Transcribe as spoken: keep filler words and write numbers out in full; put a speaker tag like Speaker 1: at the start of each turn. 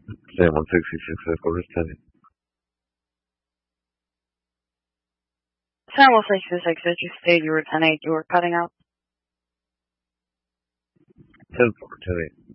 Speaker 1: Sam one sixty-six headquarters ten.
Speaker 2: Sam one sixty-six, did you say you were ten eight, you were cutting out?
Speaker 1: ten four, ten eight.